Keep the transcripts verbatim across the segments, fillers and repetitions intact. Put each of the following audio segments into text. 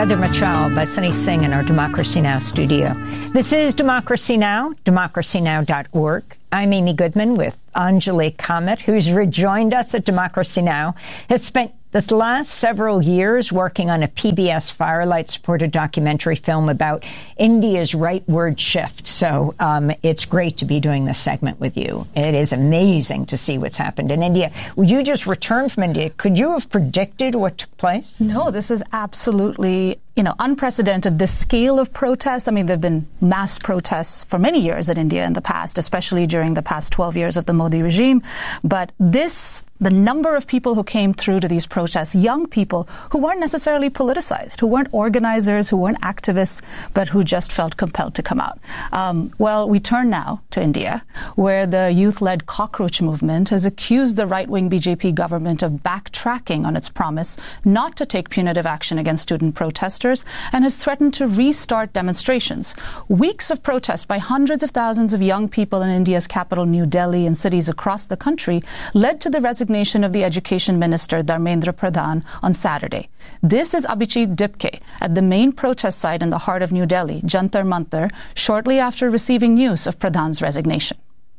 Gadar Machal by Sunny Singh in our Democracy Now! Studio. This is Democracy Now!, democracy now dot org. I'm Amy Goodman with Anjali Kamat, who's rejoined us at Democracy Now!, has spent this last several years working on a P B S Firelight-supported documentary film about India's rightward shift. So um, it's great to be doing this segment with you. It is amazing to see what's happened in India. You just returned from India. Could you have predicted what took place? No, this is absolutely, you know, unprecedented. The scale of protests, I mean, there have been mass protests for many years in India in the past, especially during the past twelve years of the Modi regime. But this, the number of people who came through to these protests, young people who weren't necessarily politicized, who weren't organizers, who weren't activists, but who just felt compelled to come out. Um, well, we turn now to India, where the youth-led cockroach movement has accused the right-wing B J P government of backtracking on its promise not to take punitive action against student protesters and has threatened to restart demonstrations. Weeks of protests by hundreds of thousands of young people in India's capital, New Delhi, and cities across the country led to the resignation of the Education Minister, Dharmendra Pradhan, on Saturday. This is Abhijeet Dipke at the main protest site in the heart of New Delhi, Jantar Mantar, shortly after receiving news of Pradhan's resignation.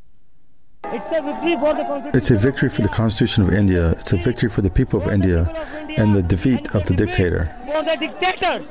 It's a victory for the Constitution. It's a victory for the Constitution of India. It's a victory for the people of India and the defeat of the dictator. For the dictator.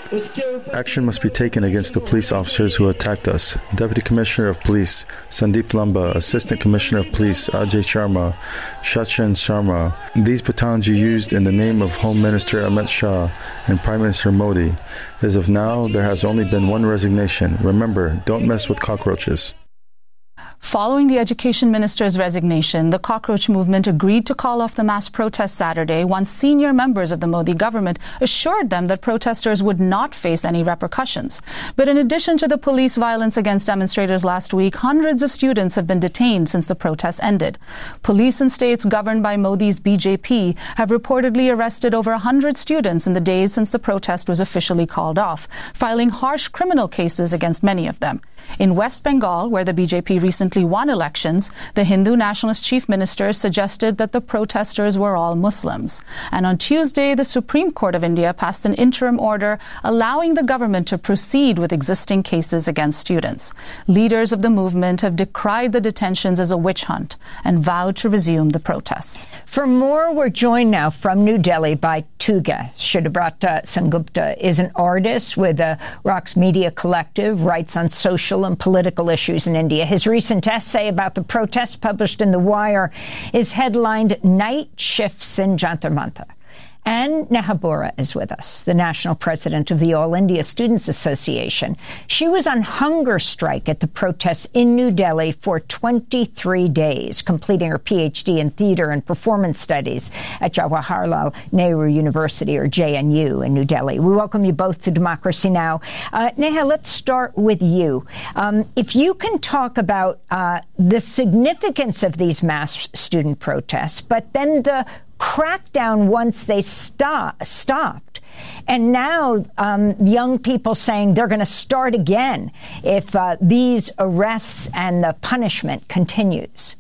Action must be taken against the police officers who attacked us. Deputy Commissioner of Police Sandeep Lamba, Assistant Commissioner of Police Ajay Sharma, Shachin Sharma. These batons you used in the name of Home Minister Amit Shah and Prime Minister Modi. As of now, there has only been one resignation. Remember, don't mess with cockroaches. Following the Education Minister's resignation, the cockroach movement agreed to call off the mass protest Saturday once senior members of the Modi government assured them that protesters would not face any repercussions. But in addition to the police violence against demonstrators last week, hundreds of students have been detained since the protests ended. Police in states governed by Modi's B J P have reportedly arrested over one hundred students in the days since the protest was officially called off, filing harsh criminal cases against many of them. In West Bengal, where the B J P recently won elections, the Hindu nationalist chief minister suggested that the protesters were all Muslims. And on Tuesday, the Supreme Court of India passed an interim order allowing the government to proceed with existing cases against students. Leaders of the movement have decried the detentions as a witch hunt and vowed to resume the protests. For more, we're joined now from New Delhi by two guests. Shubhabrata Sengupta is an artist with the Rocks Media Collective, writes on social and political issues in India. His recent essay about the protests published in The Wire is headlined Night Shifts in Jantar Mantar. And Neha Bora is with us, the national president of the All India Students Association. She was on hunger strike at the protests in New Delhi for twenty-three days, completing her P H D in theater and performance studies at Jawaharlal Nehru University, or J N U, in New Delhi. We welcome you both to Democracy Now! Uh, Neha, let's start with you. Um, if you can talk about uh, the significance of these mass student protests, but then the crackdown once they stop, stopped. And now um, young people saying they're going to start again if uh, these arrests and the punishment continues.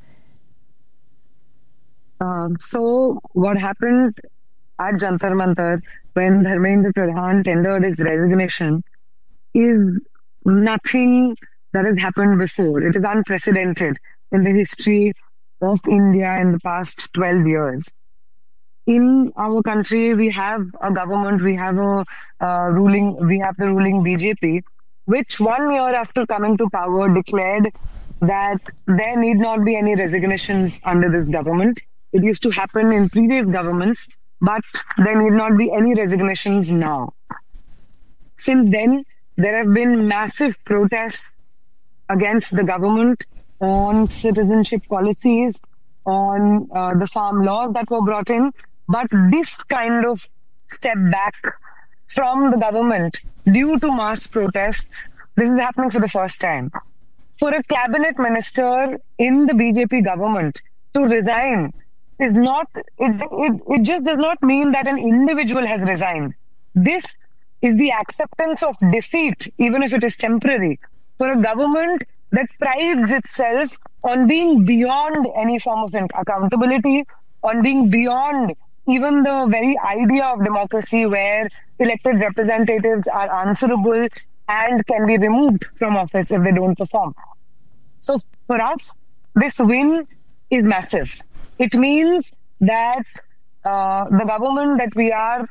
Um, so what happened at Jantar Mantar when Dharmendra Pradhan tendered his resignation is nothing that has happened before. It is unprecedented in the history of India in the past twelve years. In our country, we have a government, we have a uh, ruling, we have the ruling B J P, which one year after coming to power declared that there need not be any resignations under this government. It used to happen in previous governments, but there need not be any resignations now. Since then, there have been massive protests against the government on citizenship policies, on uh, the farm laws that were brought in. But this kind of step back from the government due to mass protests, this is happening for the first time. For a cabinet minister in the B J P government to resign is not, it, it, it just does not mean that an individual has resigned. This is the acceptance of defeat, even if it is temporary, for a government that prides itself on being beyond any form of accountability, on being beyond even the very idea of democracy where elected representatives are answerable and can be removed from office if they don't perform. So for us, this win is massive. It means that uh, the government that we are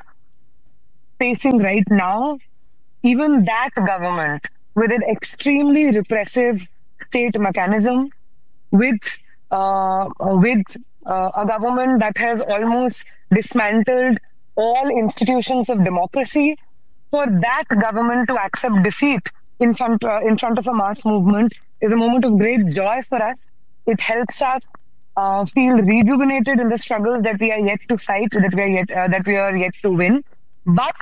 facing right now, even that government with an extremely repressive state mechanism, with uh, with uh, a government that has almost dismantled all institutions of democracy, for that government to accept defeat in front uh, in front of a mass movement is a moment of great joy for us. It helps us uh, feel rejuvenated in the struggles that we are yet to fight, that we are yet uh, that we are yet to win. But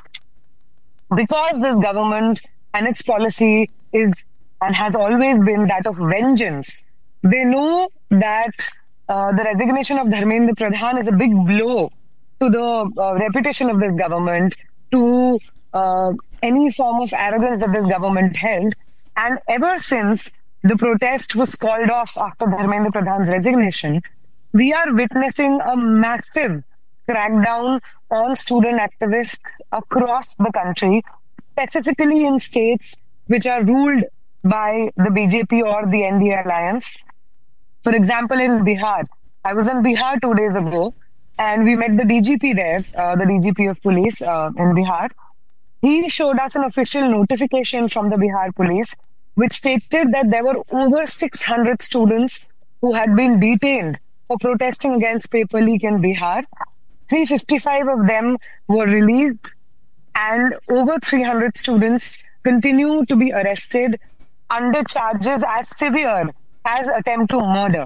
because this government and its policy is and has always been that of vengeance, they know that uh, the resignation of Dharmendra Pradhan is a big blow to the uh, reputation of this government, to uh, any form of arrogance that this government held. And ever since the protest was called off after Dharmendra Pradhan's resignation, we are witnessing a massive crackdown on student activists across the country, specifically in states which are ruled by the B J P or the N D A alliance. For example, in Bihar, I was in Bihar two days ago, and we met the D G P there, uh, the D G P of police uh, in Bihar. He showed us an official notification from the Bihar police, which stated that there were over six hundred students who had been detained for protesting against paper leak in Bihar. three hundred fifty-five of them were released, and over three hundred students continue to be arrested under charges as severe as attempt to murder.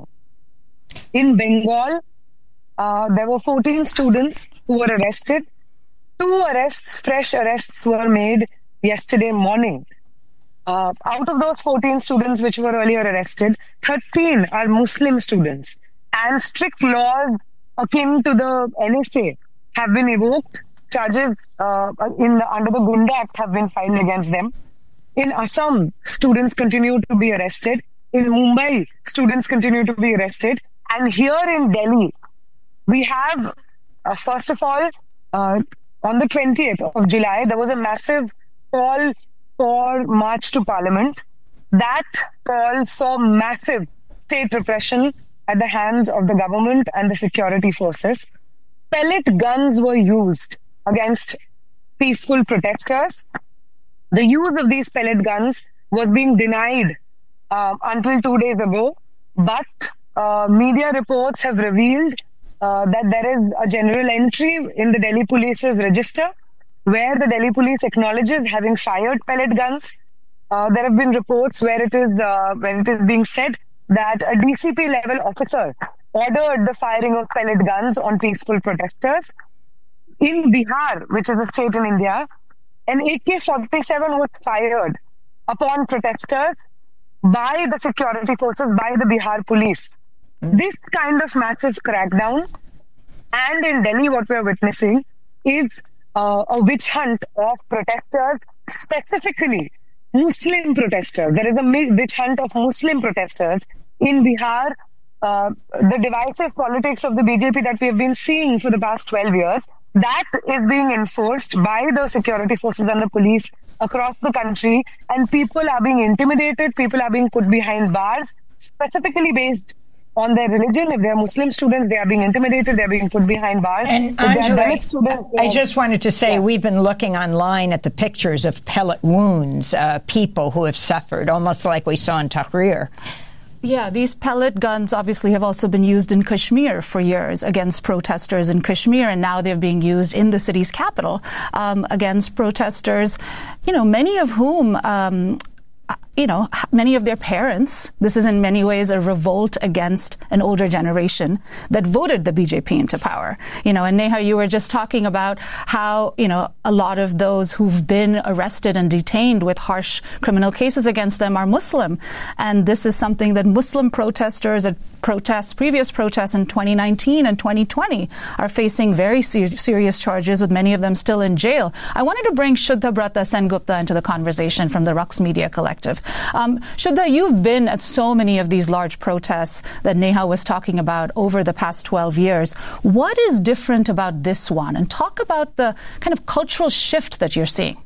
In Bengal, uh, there were fourteen students who were arrested. Two arrests, fresh arrests were made yesterday morning. Uh, out of those fourteen students which were earlier arrested, thirteen are Muslim students, and strict laws akin to the N S A have been evoked. Charges uh, in under the Gunda Act have been filed against them. In Assam, students continue to be arrested. In Mumbai, students continue to be arrested. And here in Delhi, we have, uh, first of all, uh, on the twentieth of July, there was a massive call for March to Parliament. That call saw massive state repression at the hands of the government and the security forces. Pellet guns were used against peaceful protesters. The use of these pellet guns was being denied uh, until two days ago, but uh, media reports have revealed uh, that there is a general entry in the Delhi Police's register where the Delhi Police acknowledges having fired pellet guns. Uh, there have been reports where it is uh, where it is being said that a D C P level officer ordered the firing of pellet guns on peaceful protesters. In Bihar, which is a state in India, an A K forty-seven was fired upon protesters by the security forces, by the Bihar police. Mm. This kind of massive crackdown, and in Delhi what we are witnessing is uh, a witch hunt of protesters, specifically Muslim protesters. There is a witch hunt of Muslim protesters in Bihar. Uh, the divisive politics of the B J P that we have been seeing for the past twelve years, that is being enforced by the security forces and the police across the country, and people are being intimidated, people are being put behind bars, specifically based on their religion. If they are Muslim students, they are being intimidated, they are being put behind bars. And Anjali, students, I just wanted to say, yeah. We've been looking online at the pictures of pellet wounds, uh, people who have suffered, almost like we saw in Tahrir. Yeah, these pellet guns obviously have also been used in Kashmir for years against protesters in Kashmir, and now they're being used in the city's capital um, against protesters, you know, many of whom um, you know, many of their parents, this is in many ways a revolt against an older generation that voted the B J P into power. You know, and Neha, you were just talking about how, you know, a lot of those who've been arrested and detained with harsh criminal cases against them are Muslim. And this is something that Muslim protesters at protests, previous protests in twenty nineteen and twenty twenty are facing very ser- serious charges, with many of them still in jail. I wanted to bring Shuddha Brata Sengupta into the conversation from the Rux Media Collective. Um, Shraddha, you've been at so many of these large protests that Neha was talking about over the past twelve years. What is different about this one? And talk about the kind of cultural shift that you're seeing.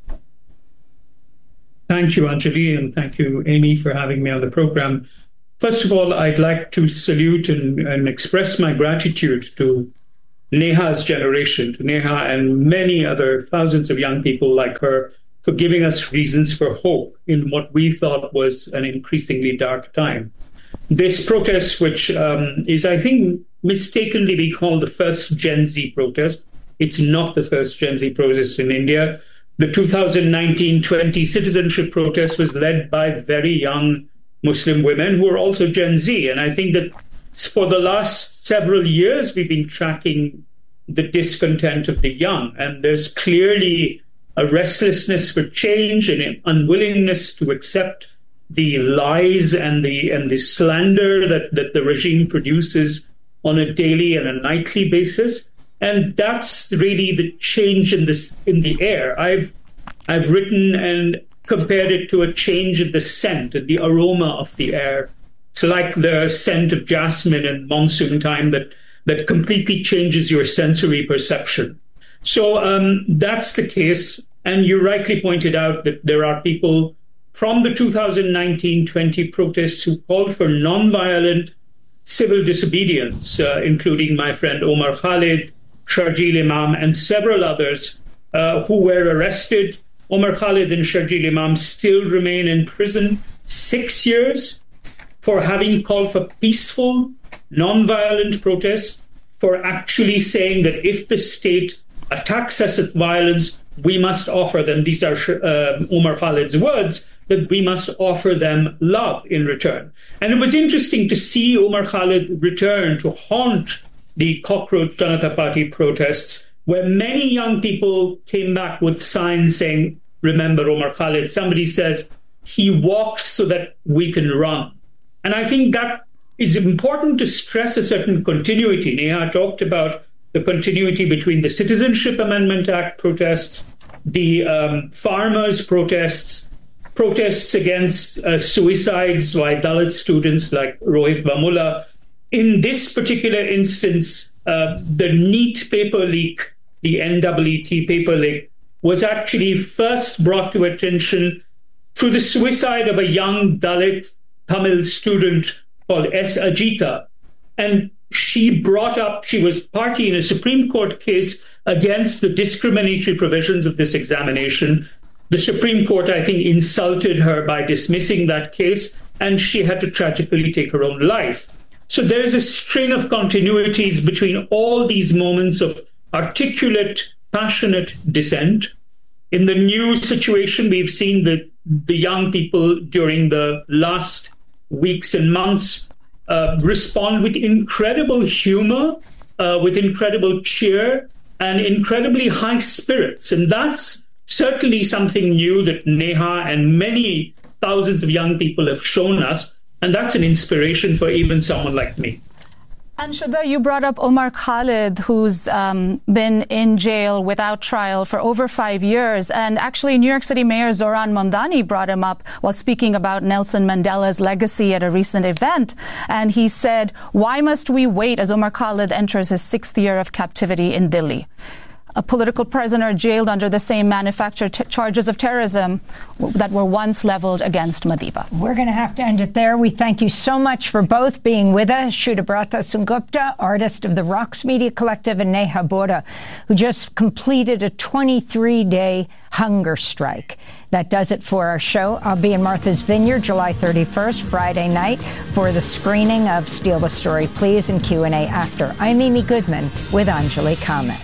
Thank you, Anjali, and thank you, Amy, for having me on the program. First of all, I'd like to salute and, and express my gratitude to Neha's generation, to Neha and many other thousands of young people like her, for giving us reasons for hope in what we thought was an increasingly dark time. This protest, which um, is, I think, mistakenly be called the first Gen Z protest. It's not the first Gen Z protest in India. The two thousand nineteen twenty citizenship protest was led by very young Muslim women who are also Gen Z. And I think that for the last several years, we've been tracking the discontent of the young. And there's clearly a restlessness for change and an unwillingness to accept the lies and the and the slander that, that the regime produces on a daily and a nightly basis. And that's really the change in this in the air. I've I've written and compared it to a change in the scent, the aroma of the air. It's like the scent of jasmine in monsoon time that that completely changes your sensory perception. So um, that's the case. And you rightly pointed out that there are people from the two thousand nineteen twenty protests who called for nonviolent civil disobedience, uh, including my friend Omar Khalid, Sharjeel Imam, and several others uh, who were arrested. Omar Khalid and Sharjeel Imam still remain in prison six years for having called for peaceful, nonviolent protests, for actually saying that if the state attacks us with violence, we must offer them, these are uh, Omar Khalid's words, that we must offer them love in return. And it was interesting to see Omar Khalid return to haunt the Cockroach Janata Party protests, where many young people came back with signs saying, remember Omar Khalid. Somebody says, he walked so that we can run. And I think that is important to stress a certain continuity. Neha talked about the continuity between the Citizenship Amendment Act protests, the um, farmers' protests, protests against uh, suicides by Dalit students like Rohit Vamula. In this particular instance, uh, the NEET paper leak, the N E E T paper leak, was actually first brought to attention through the suicide of a young Dalit Tamil student called S. Ajita. And she brought up, she was party in a Supreme Court case against the discriminatory provisions of this examination. The Supreme Court, I think, insulted her by dismissing that case, and she had to tragically take her own life. So there is a string of continuities between all these moments of articulate, passionate dissent. In the new situation, we've seen that the young people during the last weeks and months uh, respond with incredible humor, uh, with incredible cheer, and incredibly high spirits. And that's certainly something new that Neha and many thousands of young people have shown us. And that's an inspiration for even someone like me. And Shraddha, you brought up Omar Khalid, who's um, been in jail without trial for over five years. And actually, New York City Mayor Zohran Mamdani brought him up while speaking about Nelson Mandela's legacy at a recent event. And he said, why must we wait as Omar Khalid enters his sixth year of captivity in Delhi? A political prisoner jailed under the same manufactured t- charges of terrorism that were once leveled against Madiba. We're going to have to end it there. We thank you so much for both being with us. Shudabrata Sengupta, artist of the Rocks Media Collective, and Neha Bora, who just completed a twenty-three day hunger strike. That does it for our show. I'll be in Martha's Vineyard July thirty-first, Friday night, for the screening of Steal the Story, Please, and Q and A after. I'm Amy Goodman with Anjali Comment.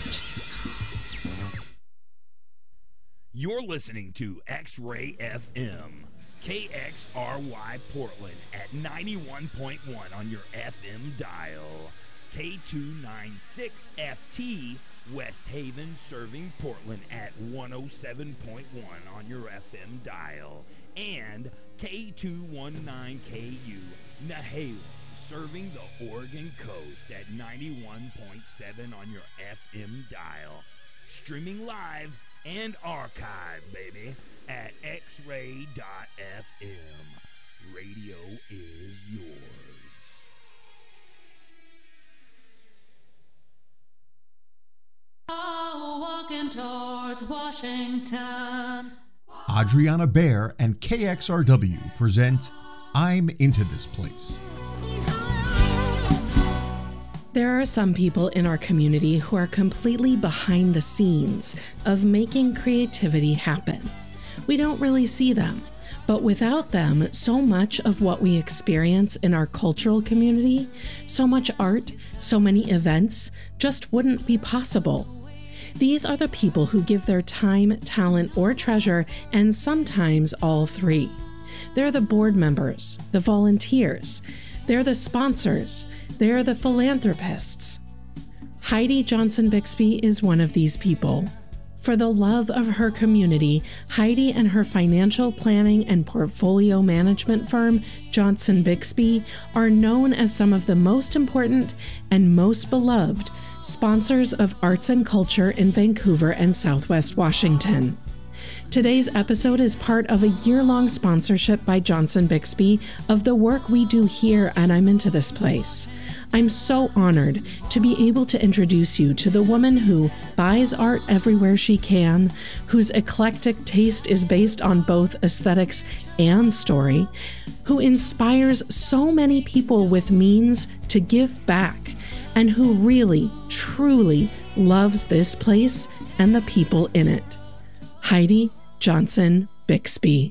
You're listening to X-Ray F M, K X R Y Portland at ninety-one point one on your F M dial, K two ninety-six F T, West Haven serving Portland at one oh seven point one on your F M dial, and K two nineteen K U, Nehalem, serving the Oregon coast at ninety-one point seven on your F M dial. Streaming live and archive, baby, at x ray dot f m. Radio is yours. Oh, walking towards Washington. Adriana Baer and K X R W present I'm Into This Place. There are some people in our community who are completely behind the scenes of making creativity happen. We don't really see them, but without them, so much of what we experience in our cultural community, so much art, so many events, just wouldn't be possible. These are the people who give their time, talent, or treasure, and sometimes all three. They're the board members, the volunteers, they're the sponsors, they're the philanthropists. Heidi Johnson Bixby is one of these people. For the love of her community, Heidi and her financial planning and portfolio management firm, Johnson Bixby, are known as some of the most important and most beloved sponsors of arts and culture in Vancouver and Southwest Washington. Today's episode is part of a year-long sponsorship by Johnson Bixby of the work we do here at I'm Into This Place. I'm so honored to be able to introduce you to the woman who buys art everywhere she can, whose eclectic taste is based on both aesthetics and story, who inspires so many people with means to give back, and who really, truly loves this place and the people in it. Heidi Johnson Bixby.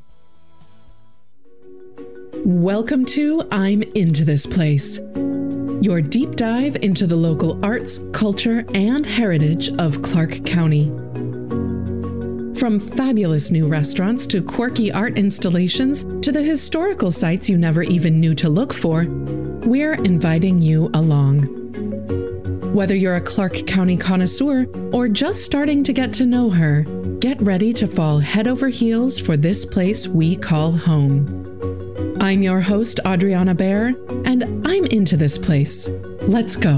Welcome to I'm Into This Place, your deep dive into the local arts, culture, and heritage of Clark County. From fabulous new restaurants to quirky art installations to the historical sites you never even knew to look for, we're inviting you along. Whether you're a Clark County connoisseur or just starting to get to know her, get ready to fall head over heels for this place we call home. I'm your host, Adriana Baer, and I'm Into This Place. Let's go.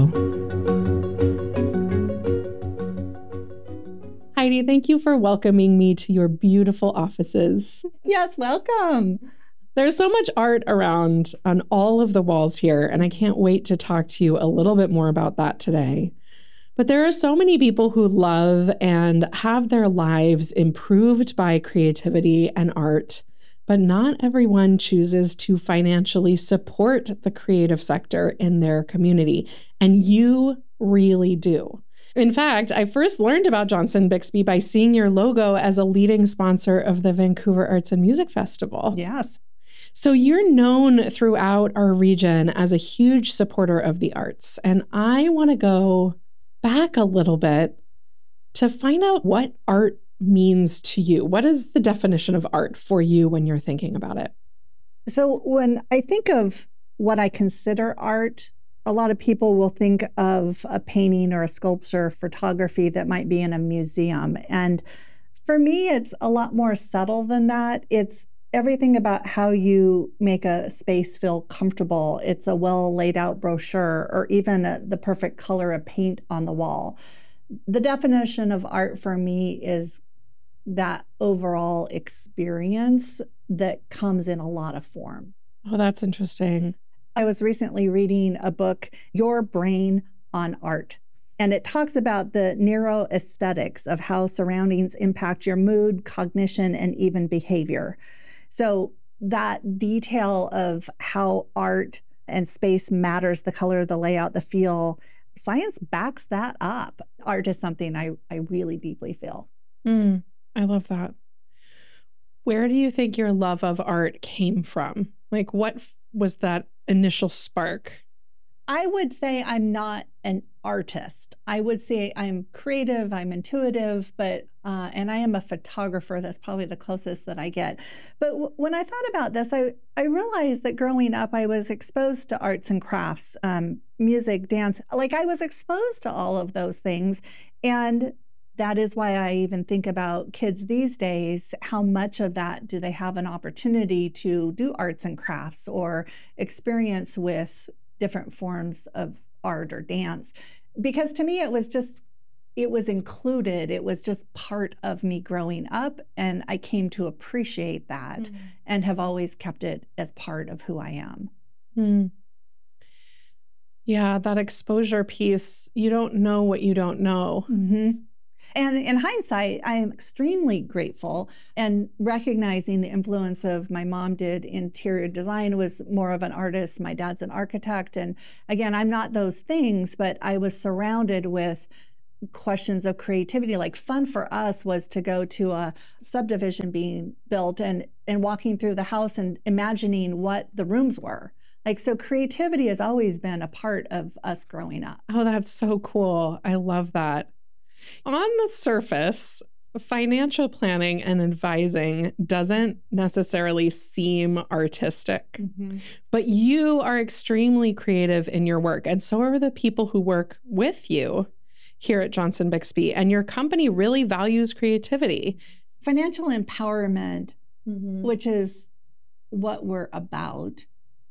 Heidi, thank you for welcoming me to your beautiful offices. Yes, welcome. There's so much art around on all of the walls here, and I can't wait to talk to you a little bit more about that today. But there are so many people who love and have their lives improved by creativity and art, but not everyone chooses to financially support the creative sector in their community, and you really do. In fact, I first learned about Johnson Bixby by seeing your logo as a leading sponsor of the Vancouver Arts and Music Festival. Yes. So you're known throughout our region as a huge supporter of the arts. And I want to go back a little bit to find out what art means to you. What is the definition of art for you when you're thinking about it? So when I think of what I consider art, a lot of people will think of a painting or a sculpture, photography that might be in a museum. And for me, it's a lot more subtle than that. It's everything about how you make a space feel comfortable. It's a well laid out brochure or even a, the perfect color of paint on the wall. The definition of art for me is that overall experience that comes in a lot of forms. Oh, that's interesting. I was recently reading a book, Your Brain on Art. And it talks about the neuroaesthetics of how surroundings impact your mood, cognition, and even behavior. So that detail of how art and space matters, the color, the layout, the feel, science backs that up. Art is something I, I really deeply feel. Mm, I love that. Where do you think your love of art came from? Like, what f- was that initial spark? I would say I'm not an artist. I would say I'm creative, I'm intuitive, but uh, and I am a photographer. That's probably the closest that I get. But w- when I thought about this, I, I realized that growing up, I was exposed to arts and crafts, um, music, dance. Like I was exposed to all of those things. And that is why I even think about kids these days, how much of that do they have an opportunity to do arts and crafts or experience with different forms of art or dance? Because to me, it was just it was included. It was just part of me growing up. And I came to appreciate that mm. and have always kept it as part of who I am. Mm. Yeah, that exposure piece, you don't know what you don't know. Mm-hmm. And in hindsight, I am extremely grateful, and recognizing the influence of my mom did interior design, was more of an artist. My dad's an architect. And again, I'm not those things, but I was surrounded with questions of creativity. Like, fun for us was to go to a subdivision being built and, and walking through the house and imagining what the rooms were. Like, so creativity has always been a part of us growing up. Oh, that's so cool. I love that. On the surface, financial planning and advising doesn't necessarily seem artistic, mm-hmm. but you are extremely creative in your work. And so are the people who work with you here at Johnson Bixby. And your company really values creativity. Financial empowerment, mm-hmm. which is what we're about,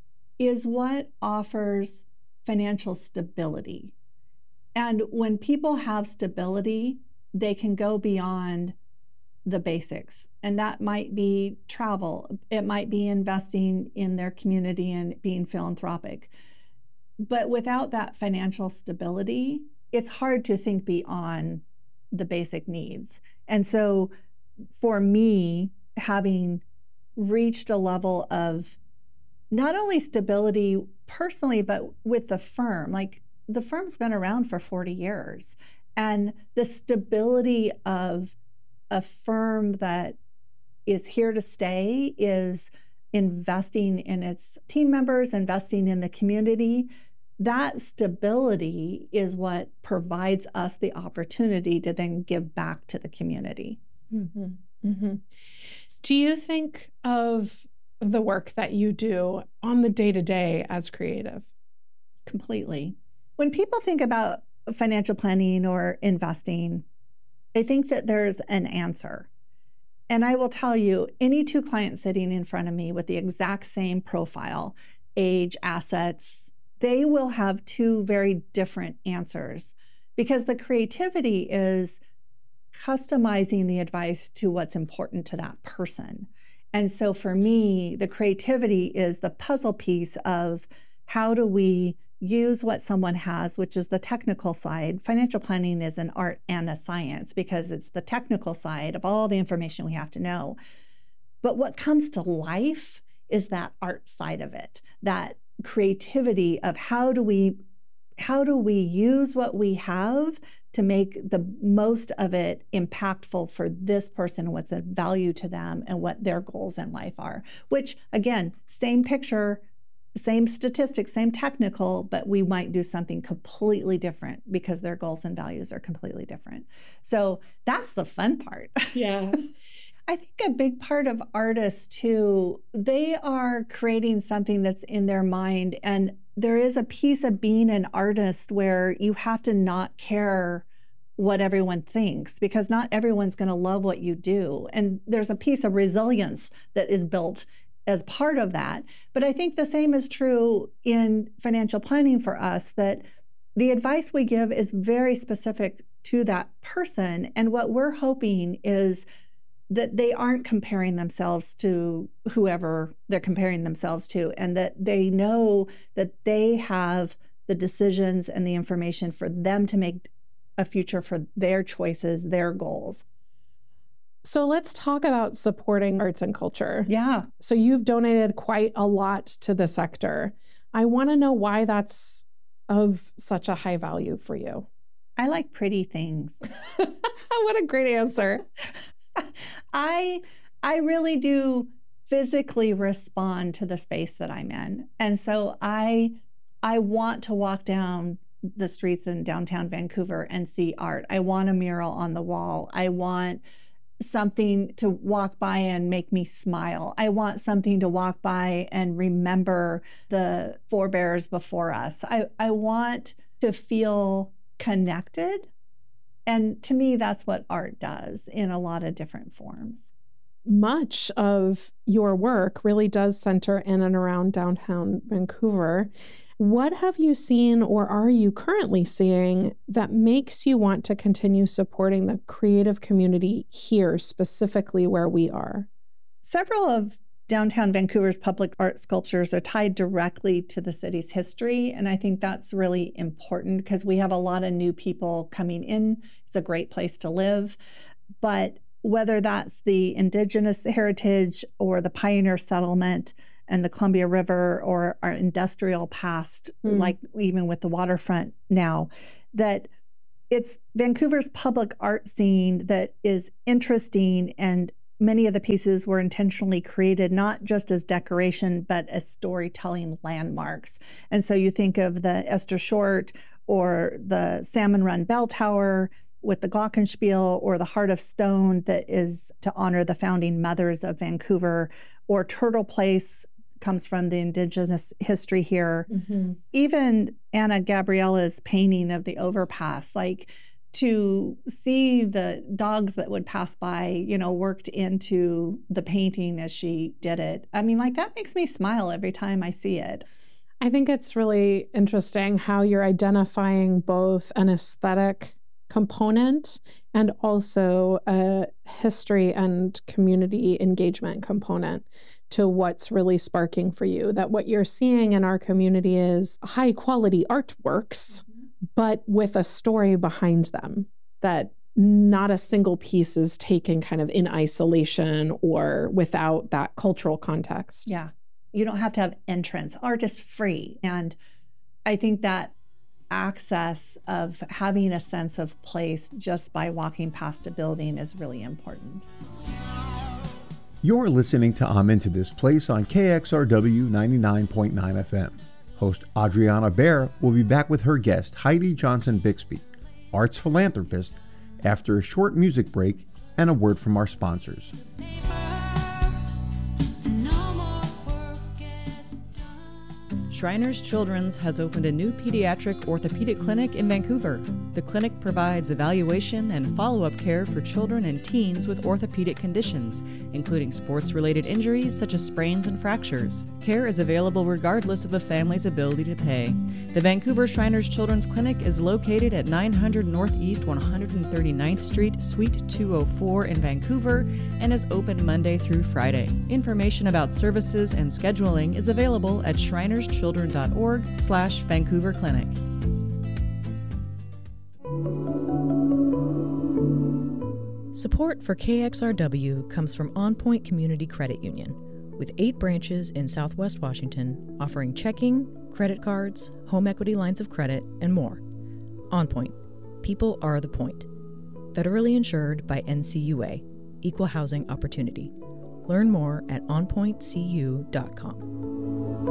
is what offers financial stability. And when people have stability, they can go beyond the basics. And that might be travel. It might be investing in their community and being philanthropic. But without that financial stability, it's hard to think beyond the basic needs. And so for me, having reached a level of not only stability personally, but with the firm, like the firm's been around for forty years, and the stability of a firm that is here to stay is investing in its team members, investing in the community. That stability is what provides us the opportunity to then give back to the community. Mm-hmm. Mm-hmm. Do you think of the work that you do on the day-to-day as creative? Completely. When people think about financial planning or investing, they think that there's an answer. And I will tell you, any two clients sitting in front of me with the exact same profile, age, assets, they will have two very different answers, because the creativity is customizing the advice to what's important to that person. And so for me, the creativity is the puzzle piece of how do we use what someone has, which is the technical side. Financial planning is an art and a science, because it's the technical side of all the information we have to know. But what comes to life is that art side of it, that creativity of how do we how do we use what we have to make the most of it impactful for this person, what's of value to them, and what their goals in life are. Which, again, same picture, same statistics, same technical, but we might do something completely different because their goals and values are completely different. So that's the fun part. Yeah. I think a big part of artists too, they are creating something that's in their mind. And there is a piece of being an artist where you have to not care what everyone thinks, because not everyone's going to love what you do. And there's a piece of resilience that is built as part of that. But I think the same is true in financial planning for us, that the advice we give is very specific to that person. And what we're hoping is that they aren't comparing themselves to whoever they're comparing themselves to, and that they know that they have the decisions and the information for them to make a future for their choices, their goals. So let's talk about supporting arts and culture. Yeah. So you've donated quite a lot to the sector. I want to know why that's of such a high value for you. I like pretty things. What a great answer. I I really do physically respond to the space that I'm in. And so I I want to walk down the streets in downtown Vancouver and see art. I want a mural on the wall. I want something to walk by and make me smile. I want something to walk by and remember the forebears before us. I, I want to feel connected. And to me, that's what art does in a lot of different forms. Much of your work really does center in and around downtown Vancouver. What have you seen or are you currently seeing that makes you want to continue supporting the creative community here, specifically where we are? Several of downtown Vancouver's public art sculptures are tied directly to the city's history, and I think that's really important because we have a lot of new people coming in. It's a great place to live, but whether that's the Indigenous heritage or the pioneer settlement and the Columbia River or our industrial past, mm. like even with the waterfront now, that it's Vancouver's public art scene that is interesting, and many of the pieces were intentionally created not just as decoration, but as storytelling landmarks. And so you think of the Esther Short or the Salmon Run Bell Tower with the Glockenspiel, or the Heart of Stone that is to honor the founding mothers of Vancouver, or Turtle Place comes from the Indigenous history here. Mm-hmm. Even Anna Gabriella's painting of the overpass, like to see the dogs that would pass by, you know, worked into the painting as she did it. I mean, like, that makes me smile every time I see it. I think it's really interesting how you're identifying both an aesthetic component and also a history and community engagement component to what's really sparking for you. That what you're seeing in our community is high quality artworks, but with a story behind them, that not a single piece is taken kind of in isolation or without that cultural context. Yeah. You don't have to have entrance. Art is free. And I think that access of having a sense of place just by walking past a building is really important. You're listening to I'm Into This Place on K X R W ninety-nine point nine F M. Host Adriana Baer will be back with her guest Heidi Johnson Bixby, arts philanthropist, after a short music break and a word from our sponsors. Shriners Children's has opened a new pediatric orthopedic clinic in Vancouver. The clinic provides evaluation and follow-up care for children and teens with orthopedic conditions, including sports-related injuries such as sprains and fractures. Care is available regardless of a family's ability to pay. The Vancouver Shriners Children's Clinic is located at nine hundred Northeast one hundred thirty-ninth Street, Suite two oh four in Vancouver, and is open Monday through Friday. Information about services and scheduling is available at shriners children dot org slash Vancouver Clinic. Support for K X R W comes from On Point Community Credit Union, with eight branches in Southwest Washington offering checking, credit cards, home equity lines of credit, and more. On Point. People are the point. Federally insured by N C U A, Equal Housing Opportunity. Learn more at on point c u dot com.